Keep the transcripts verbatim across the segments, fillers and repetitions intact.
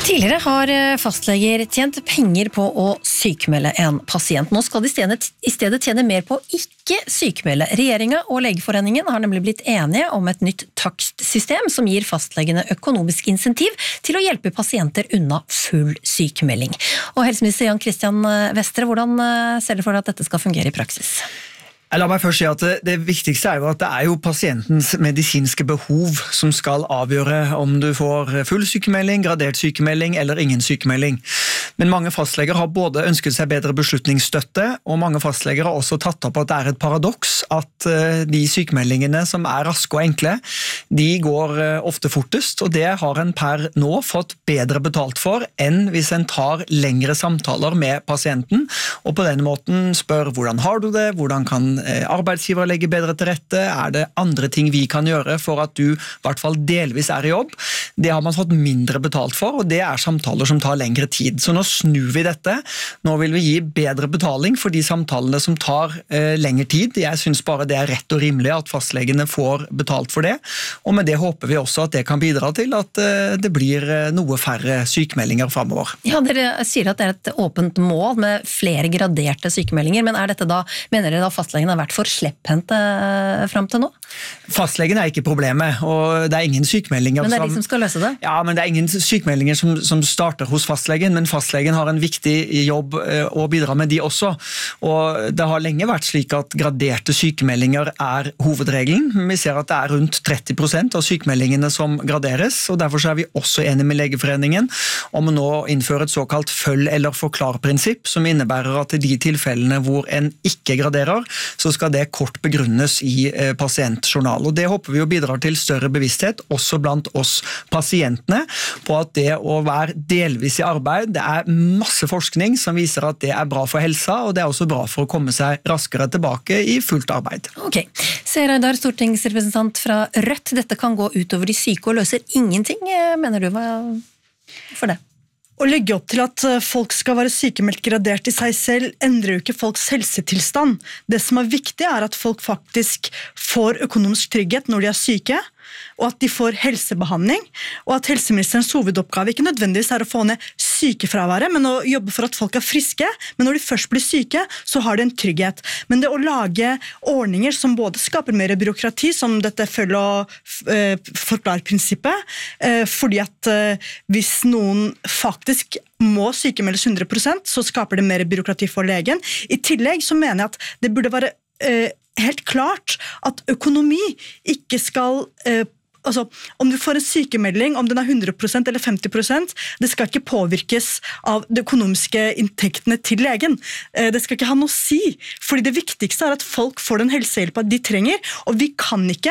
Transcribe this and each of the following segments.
Tidligere har fastleger tjent penger på å sykmelde en pasient. Nå skal de i stedet tjene mer på å ikke sykmelde. Regjeringen og Legeforeningen har nemlig blitt enige om et nytt takstsystem som gir fastlegene økonomisk insentiv til å hjelpe pasienter unna full sykmelding. Og helseminister Jan Christian Vestre, hvordan ser du for deg at dette skal fungere i praksis? La meg først si at det, det viktigste er jo at det er jo pasientens medisinske behov som skal avgjøre om du får full sykemelding, gradert sykemelding eller ingen sykemelding. Men mange fastleger har både ønsket seg bedre beslutningsstøtte, og mange fastleger har også tatt opp at det er et paradoks at de sykemeldingene som er raske og enkle, de går ofte fortest, og det har en per nå fått bedre betalt for enn hvis en tar lengre samtaler med pasienten, og på den måten spør hvordan har du det, hvordan kan arbeidsgiver legger bedre til rette, er det andre ting vi kan gjøre for at du i hvert fall delvis er i jobb. Det har man fått mindre betalt for, og det er samtaler som tar lengre tid. Så nå snur vi dette. Nå vil vi gi bedre betaling for de samtalene som tar eh, lengre tid. Jeg synes bare det er rett og rimelig at fastlegene får betalt for det, og med det håper vi også at det kan bidra til at eh, det blir noe færre sykemeldinger fremover. Ja, dere sier at det er et åpent mål med flere graderte sykemeldinger, men er dette da, mener dere da fastlegen har vært for slepphendte frem til nå? Fastlegen er ikke problemet, og det er ingen sykemeldinger som... Men det er de som skal løse det? Ja, men det er ingen sykemeldinger som, som starter hos fastlegen, men fastlegen har en viktig jobb å bidra med de også. Og det har lenge vært slik at graderte sykemeldinger er hovedregelen. Vi ser at det er rundt tretti prosent av sykemeldingene som graderes, og derfor er vi også enige med Legeforeningen om å nå innføre et såkalt følg- eller forklar-prinsipp, som innebærer at i de tilfellene hvor en ikke graderer, så skal det kort begrunnes i eh, pasientjournal. Og det håper vi jo bidrar til større bevissthet, også blant oss pasientene, på at det å være delvis i arbeid, det er masse forskning som viser at det er bra for helsa, og det er også bra for å komme seg raskere tilbake i fullt arbeid. Ok. Seher Aydar, stortingsrepresentant fra Rødt, dette kan gå utover de syke og løser ingenting, mener du, hva for det? Å legge opp til at folk skal være sykemeldt gradert i seg selv, endrer jo ikke folks helsetilstand. Det som er viktig er at folk faktisk får økonomisk trygghet når de er syke, og at de får helsebehandling, og at helseministerens hovedoppgave ikke nødvendigvis er å få ned sykefraværet, men å jobbe for at folk er friske, men når de først blir syke, så har de en trygghet. Men det å lage ordninger som både skaper mer byråkrati, som dette følg- og uh, forklar-prinsippet, uh, fordi at uh, hvis noen faktisk må sykemeldes hundre prosent, så skaper det mer byråkrati for legen. I tillegg så mener jeg at det burde være uh, helt klart at økonomi ikke skal uh, altså, om du får en sykemelding, om den er hundre prosent eller femti prosent, det skal ikke påvirkes av de økonomiske inntektene til legen. Det skal ikke ha noe å si, fordi det viktigste er at folk får den helsehjelpen de trenger, og vi kan ikke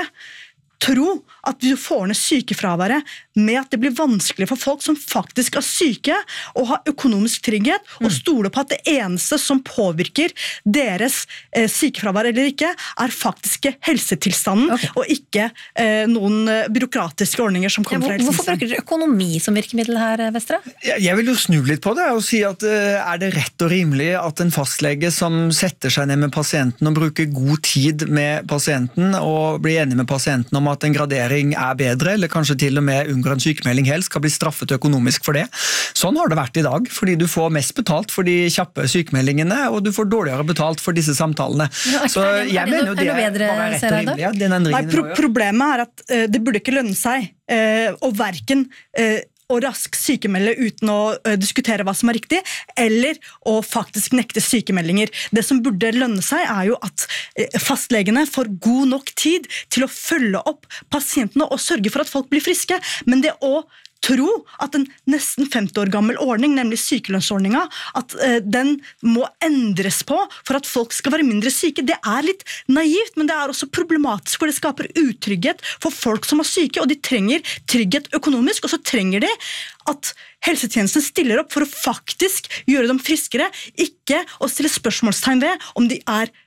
tro at vi får ned sykefraværet med at det blir vanskelig for folk som faktisk er syke og har økonomisk trygghet og stole på at det eneste som påvirker deres eh, sykefravær eller ikke er faktiske helsetilstanden, okay, og ikke eh, noen byråkratiske ordninger som kommer ja, hvor, fra Hvorfor bruker dere økonomi som virkemiddel her, Vestre? Jeg, jeg vil jo snu litt på det og si at uh, er det rett og rimelig at en fastlege som setter seg ned med pasienten og bruker god tid med pasienten og blir enig med pasienten om at en gradering er bedre, eller kanskje til og med unngår en sykemelding helst, skal bli straffet økonomisk for det. Sånn har det vært i dag, fordi du får mest betalt for de kjappe sykemeldingene, og du får dårligere betalt for disse samtalene. Ja, Så er det, jeg er det, mener jo det er det bedre, bare er rett og rimelig. Ja, den Nei, pro nå, ja. problemet er at uh, det burde ikke lønne seg, uh, og hverken uh, å raskt sykemelde uten å uh, diskutere hva som er riktig, eller å faktisk nekte sykemeldinger. Det som burde lønne seg er jo at uh, fastlegene får god nok tid til å følge opp pasientene og sørge for at folk blir friske, men det å tro at en nesten femti år gammel ordning, nemlig sykelønnsordninga, at uh, den må endres på for at folk skal være mindre syke. Det er litt naivt, men det er også problematisk, for det skaper utrygghet for folk som er syke, og de trenger trygghet økonomisk, og så trenger de at helsetjenesten stiller opp for å faktisk gjøre dem friskere, ikke å stille spørsmålstegn ved om de er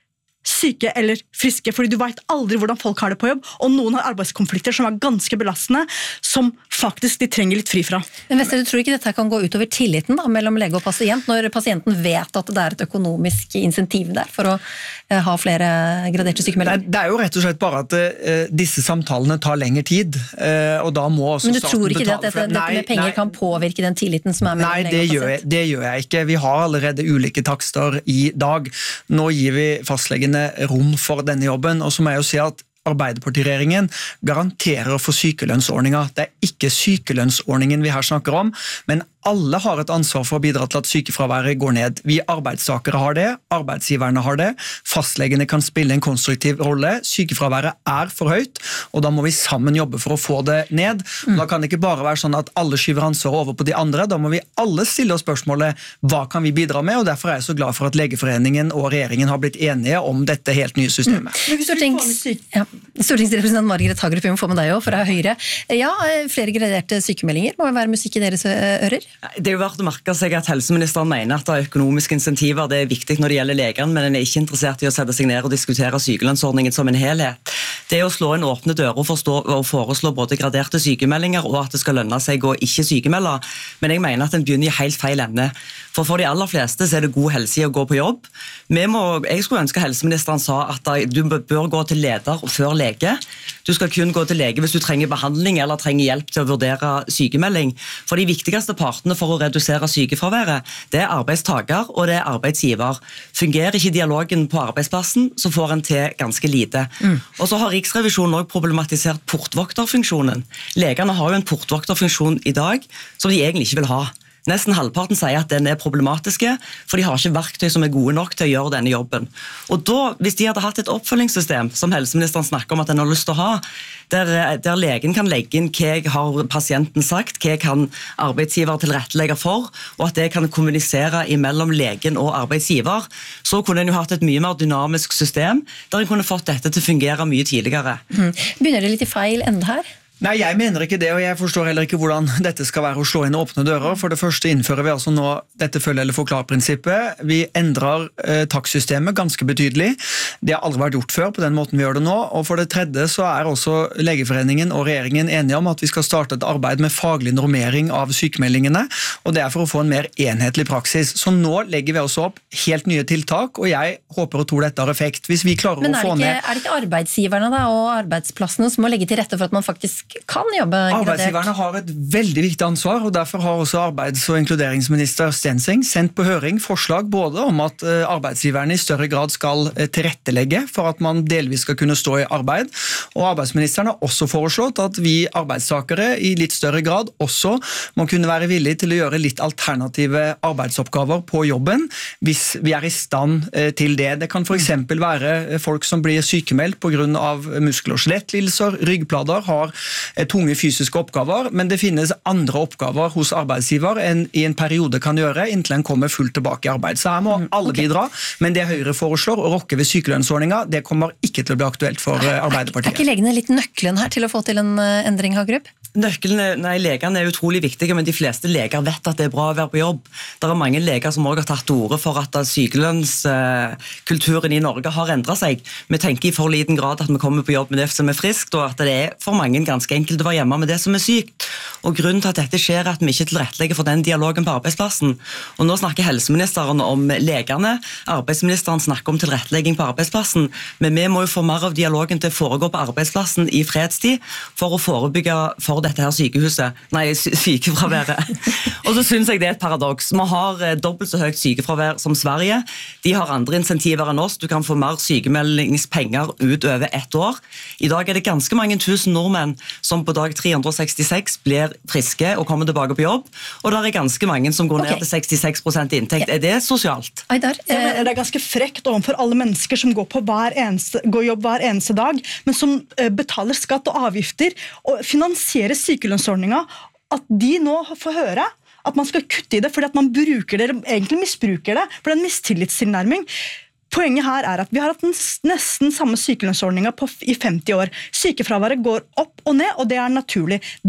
syke eller friske, fordi du vet aldri hvordan folk har det på jobb, og noen har arbeidskonflikter som er ganske belastende, som faktisk de trenger litt fri fra. Men Wester, du tror ikke dette kan gå ut over tilliten da, mellom lege og pasient, når pasienten vet at det er et økonomisk insentiv der for å eh, ha flere graderte sykemeldinger? Det er jo rett og slett bare at uh, disse samtalene tar lengre tid, uh, og da må også Men du staten tror ikke det at betale dette, dette med penger nei, kan påvirke den tilliten som er mellom Nei, lege det og gjør, jeg, pasient? det gjør jeg ikke. Vi har allerede ulike takster i dag. Nå gir vi fastlegene rom for denne jobben, og så må jeg jo si at Arbeiderpartiregjeringen garanterer for sykelønnsordninger. Det er ikke sykelønnsordningen vi her snakker om, men alle har et ansvar for å bidra til at sykefraværet går ned. Vi arbeidstakere har det, arbeidsgiverne har det, fastlegene kan spille en konstruktiv rolle, sykefraværet er for høyt, og da må vi sammen jobbe for å få det ned. Mm. Da kan det ikke bare være sånn at alle skyver ansvaret over på de andre, da må vi alle stille oss spørsmålet, hva kan vi bidra med, og derfor er jeg så glad for at Legeforeningen og regjeringen har blitt enige om dette helt nye systemet. Mm. Stortings, ja, Stortingsrepresentant Margret Hagerup, vi må få med deg også, fra Høyre. Ja, flere graderte sykemeldinger må være musikk i deres ører. Det er jo verdt å merke seg at helseministeren mener at det er økonomiske insentiver, det er viktig når det gjelder legene, men en er ikke interessert i å sette seg ned og diskutere sykelønnsordningen som en helhet. Det er å slå en åpne dører og, forstå, og foreslå både graderte sykemeldinger og at det skal lønne seg å ikke sykemelde, men jeg mener at en begynner i helt feil ende. For for de aller fleste så er det god helse i å gå på jobb. Vi må, jeg skulle ønske helseministeren sa at du bør gå til leder før lege. Du skal kun gå til lege hvis du trenger behandling eller trenger hjelp til å vurdere sykemelding. For de viktigste partene for å redusere sykefraværet, det er arbeidstaker og det er arbeidsgiver. Fungerer ikke dialogen på arbeidsplassen, så får en til ganske lite. Mm. Og så har Riksrevisjonen også problematisert portvokterfunksjonen. Legene har jo en portvokterfunksjon i dag som de egentlig ikke vil ha. Nesten halvparten sier at den er problematiske, for de har ikke verktøy som er gode nok til å gjøre denne jobben. Og da, hvis de hadde hatt et oppfølgingssystem, som helseministeren snakker om at den har lyst til å ha, der, der legen kan legge inn hva har pasienten sagt, hva kan arbeidsgiver tilrettelegge for, og at det kan kommunisere mellom legen og arbeidsgiver, så kunne en jo hatt et mye mer dynamisk system, der en kunne fått dette til å fungere mye tidligere. Mm. Begynner det litt i feil ende her? Nei, jeg mener ikke det, og jeg forstår heller ikke hvordan dette skal være å slå inn åpne dører. For det første innfører vi altså nå dette følge- eller forklar-prinsippet. Vi endrer eh, takstsystemet ganske betydelig. Det har aldri vært gjort før på den måten vi gjør det nå. Og for det tredje så er også Legeforeningen og regjeringen enige om at vi skal starte et arbeid med faglig normering av sykemeldingene, og det er for å få en mer enhetlig praksis. Så nå legger vi også opp helt nye tiltak, og jeg håper og tror dette har effekt. Hvis vi klarer Men å få ikke, ned... er det ikke arbeidsgiverne da, og arbeidsplassene som må legge til rette for at man faktisk kan jobbe gradert? Arbeidsgiverne har et veldig viktig ansvar, og derfor har også arbeids- og inkluderingsminister Stensing sendt på høring forslag både om at arbeidsgiverne i større grad skal tilrettelegge for at man delvis skal kunne stå i arbeid, og arbeidsministeren har også foreslått at vi arbeidstakere i litt større grad også må kunne være villige til å gjøre litt alternative arbeidsoppgaver på jobben hvis vi er i stand til det. Det kan for eksempel være folk som blir sykemeldt på grunn av muskel- og skjelettlidelser, ryggplader, har tunge fysiske oppgaver, men det finnes andre oppgaver hos arbeidsgiver enn i en periode kan gjøre inntil en kommer fullt tilbake i arbeid. Så her må alle okay. bidra, men det Høyre foreslår å rokke ved sykelønnsordninga, det kommer ikke til å bli aktuelt for Arbeiderpartiet. Er ikke legene litt nøkkelen her til å få til en endring, Hagerup? Nøklene, nei, Legene er utrolig viktige, men de fleste leger vet at det er bra å være på jobb. Det er mange leger som også har tatt til orde for at sykelønnskulturen i Norge har endret seg. Vi tenker i for liten grad at vi kommer på jobb med det som er friskt, og at det er for mange ganske enkelt å være hjemme med det som er sykt. Og grunnen til at dette skjer er at vi ikke tilrettelegger for den dialogen på arbeidsplassen. Og nå snakker helseministeren om legene, arbeidsministeren snakker om tilrettelegging på arbeidsplassen, men vi må jo få mer av dialogen til å foregå på arbeidsplassen i fredstid for å forebygge for dette her sykehuset, nei, sykefraværet. Og så synes jeg det er et paradoks. Vi har dobbelt så høyt sykefravær som Sverige. De har andre insentiver enn oss. Du kan få mer sykemeldingspenger ut over ett år. I dag er det ganske mange tusen nordmenn som på dag tre hundre sekstiseks blir friske og kommer tilbake på jobb, og det er ganske mange som går okay. ned til sekstiseks prosent inntekt. Er det sosialt? Aydar, eh... Det er ganske frekt overfor alle mennesker som går på hver eneste, går jobb hver eneste dag, men som betaler skatt og avgifter og finansierer sykelønnsordninga, at de nå får høre at man skal kutte i det fordi at man bruker det, eller egentlig misbruker det, for det er en mistillitstilnærming. Poenget her er at vi har hatt nesten samme sykelønnsordninga på, i femti år. Sykefraværet går opp og ned, og det er naturlig. Det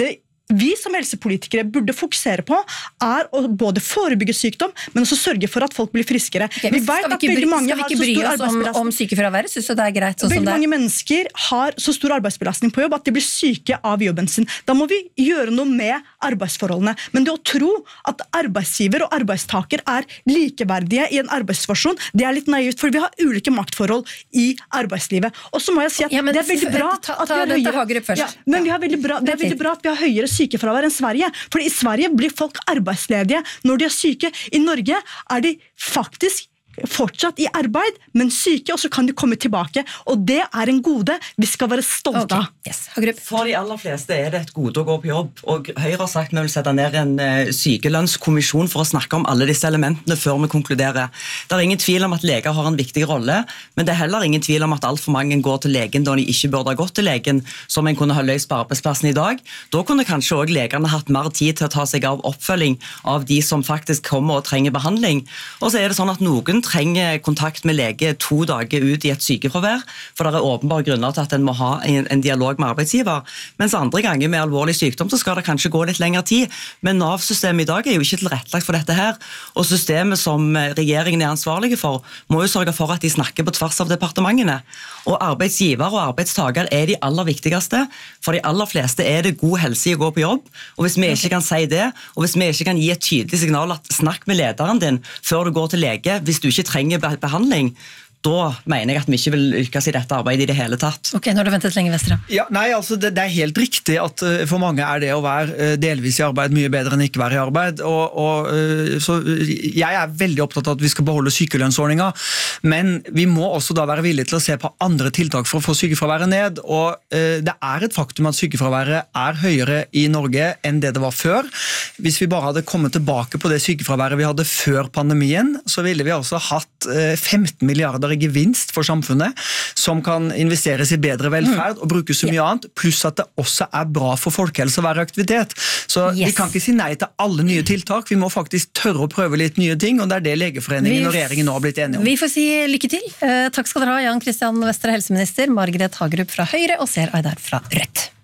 vi som helsepolitikere burde fokusere på, er å både forebygge sykdom, men også sørge for at folk blir friskere. Okay, vi vet skal vi at veldig mange skal vi ikke bry oss om, om sykefraværet? Synes du det er greit? Sånn veldig som det er? mange mennesker har så stor arbeidsbelastning på jobb at de blir syke av jobben sin. Da må vi gjøre noe med arbeidsforholdene. Men det å tro at arbeidsgiver og arbeidstaker er likeverdige i en arbeidssituasjon, det er litt naivt, for vi har ulike maktforhold i arbeidslivet. Og så må jeg si at ja, det er veldig bra ta, at ta, vi har høyere, Hagerup først. Ja, men vi har veldig bra, det er veldig bra at vi har høyere sykefravær enn Sverige. For i Sverige blir folk arbeidsledige når de er syke. I Norge er de faktisk fortsatt i arbeid, men syke, og så kan de komme tilbake. Og det er en gode vi skal være stolte av. Okay. Yes. For de aller fleste er det et gode å gå på jobb, og Høyre har sagt vi vil sette ned en uh, sykelønnskommisjon for å snakke om alle disse elementene før vi konkluderer. Det er ingen tvil om at leger har en viktig rolle, men det er heller ingen tvil om at alt for mange går til legen da de ikke burde ha gått til legen, som en kunne ha løst på arbeidsplassen i dag. Da kunne kanskje også legene hatt mer tid til å ta seg av oppfølging av de som faktisk kommer og trenger behandling. Og så er det sånn at noen trenger kontakt med lege to dager ut i et sykefravær, for det er åpenbare grunner til at en må ha en, en dialog med arbeidsgiver. Mens andre ganger med alvorlig sykdom så skal det kanskje gå litt lengre tid. Men Nav-systemet i dag er jo ikke tilrettelagt for dette her. Og systemet som regjeringen er ansvarlige for, må jo sørge for at de snakker på tvers av departementene. Og arbeidsgiver og arbeidstaker er de aller viktigste. For de aller fleste er det god helse i å gå på jobb. Og hvis vi ikke kan si det, og hvis vi ikke kan gi et tydelig signal at snakk med lederen din før du går til lege, hvis du ikke trenger behandling, da mener jeg at vi ikke vil lykkes i dette arbeidet i det hele tatt. Ok, nå har du ventet lenge, Vestre. Ja, nei, altså det, det er helt riktig at uh, for mange er det å være uh, delvis i arbeid mye bedre enn ikke være i arbeid, og, og uh, så jeg er veldig opptatt av at vi skal beholde sykelønnsordninga, men vi må også da være villige til å se på andre tiltak for å få sykefraværet ned, og uh, det er et faktum at sykefraværet er høyere i Norge enn det det var før. Hvis vi bare hadde kommet tilbake på det sykefraværet vi hadde før pandemien, så ville vi altså hatt uh, femten milliarder i gevinst for samfunnet, som kan investeres i bedre velferd og brukes så mye annet, pluss at det også er bra for folkehelse å være i aktivitet. Så yes. Vi kan ikke si nei til alle nye tiltak, vi må faktisk tørre å prøve litt nye ting, og det er det Legeforeningen og regjeringen nå har blitt enige om. Vi får si lykke til. Eh, takk skal dere ha, Jan Christian Vestre, helseminister, Margret Hagerup fra Høyre og Seher Aydar fra Rødt.